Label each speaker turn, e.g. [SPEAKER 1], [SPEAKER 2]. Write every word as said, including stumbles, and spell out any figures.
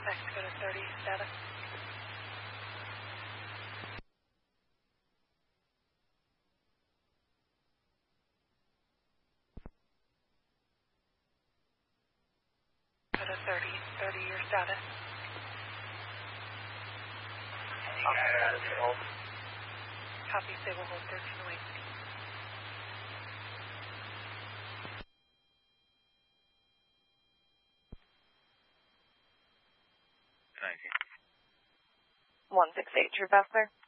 [SPEAKER 1] Mexico to thirty, status. Go to thirty, thirty, your status. Copy, stable hold, thirteen away.
[SPEAKER 2] nineteen.
[SPEAKER 1] one six eight, True Fast Clear.